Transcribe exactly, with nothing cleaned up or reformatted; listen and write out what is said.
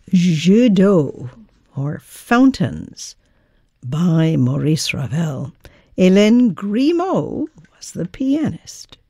Jeux d'eau, or Fountains, by Maurice Ravel. Hélène Grimaud was the pianist.